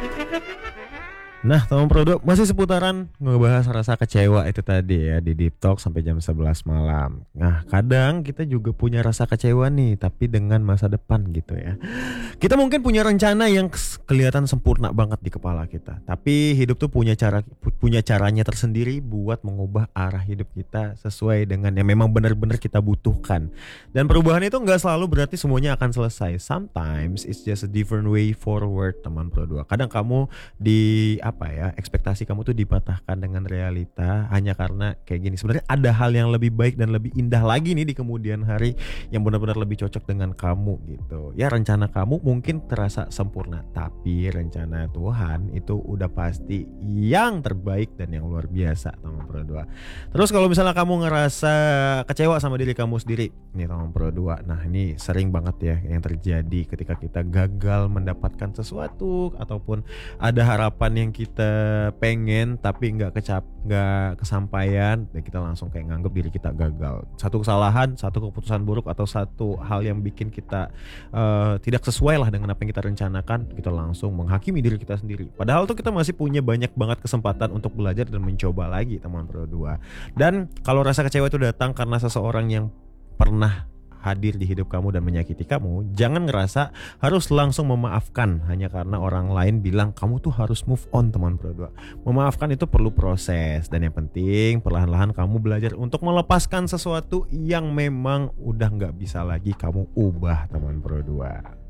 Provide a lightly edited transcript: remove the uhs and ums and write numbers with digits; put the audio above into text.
Nah, teman produk masih seputaran ngebahas rasa kecewa itu tadi ya di Deep Talk sampai jam 11 malam. Nah, kadang kita juga punya rasa kecewa nih, tapi dengan masa depan gitu ya. Kita mungkin punya rencana yang kelihatan sempurna banget di kepala kita, tapi hidup tuh punya caranya tersendiri buat mengubah arah hidup kita sesuai dengan yang memang benar-benar kita butuhkan. Dan perubahan itu nggak selalu berarti semuanya akan selesai. Sometimes it's just a different way forward, teman Pro 2. Kadang kamu ekspektasi kamu tuh dipatahkan dengan realita hanya karena kayak gini. Sebenarnya ada hal yang lebih baik dan lebih indah lagi nih di kemudian hari yang benar-benar lebih cocok dengan kamu gitu. Ya, rencana kamu mungkin terasa sempurna, tapi rencana Tuhan itu udah pasti yang terbaik dan yang luar biasa, teman Pro 2. Terus kalau misalnya kamu ngerasa kecewa sama diri kamu sendiri nih, teman Pro 2. Nah, ini sering banget ya yang terjadi ketika kita gagal mendapatkan sesuatu ataupun ada harapan yang kita pengen tapi nggak kesampaian, dan kita langsung kayak nganggap diri kita gagal. Satu kesalahan, satu keputusan buruk, atau satu hal yang bikin kita tidak sesuai lah dengan apa yang kita rencanakan, kita langsung menghakimi diri kita sendiri. Padahal tuh kita masih punya banyak banget kesempatan untuk belajar dan mencoba lagi, teman Pro 2. Dan kalau rasa kecewa itu datang karena seseorang yang pernah hadir di hidup kamu dan menyakiti kamu, jangan ngerasa harus langsung memaafkan hanya karena orang lain bilang kamu tuh harus move on, teman Pro 2. Memaafkan itu perlu proses, dan yang penting perlahan-lahan kamu belajar untuk melepaskan sesuatu yang memang udah gak bisa lagi kamu ubah, teman Pro 2.